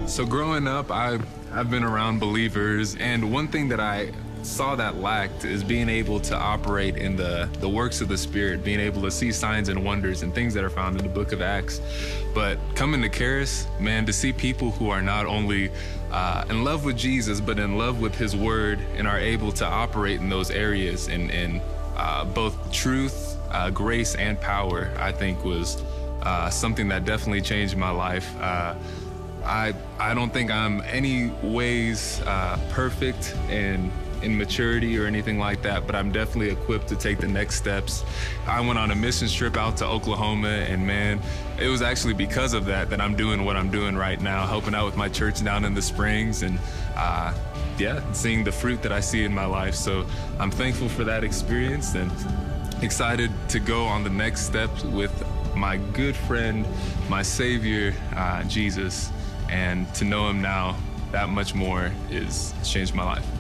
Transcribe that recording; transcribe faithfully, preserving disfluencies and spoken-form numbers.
So growing up, I, I've been around believers, and one thing that I saw that lacked is being able to operate in the, the works of the Spirit, being able to see signs and wonders and things that are found in the book of Acts. But coming to Charis, man, to see people who are not only uh, in love with Jesus, but in love with his word and are able to operate in those areas in, in uh, both truth, uh, grace, and power, I think was uh, something that definitely changed my life. Uh, I, I don't think I'm any ways uh, perfect in in maturity or anything like that, but I'm definitely equipped to take the next steps. I went on a mission trip out to Oklahoma, and man, it was actually because of that that I'm doing what I'm doing right now, helping out with my church down in the Springs, and uh, yeah, seeing the fruit that I see in my life. So I'm thankful for that experience and excited to go on the next steps with my good friend, my Savior, uh, Jesus, and to know him now that much more is changed my life.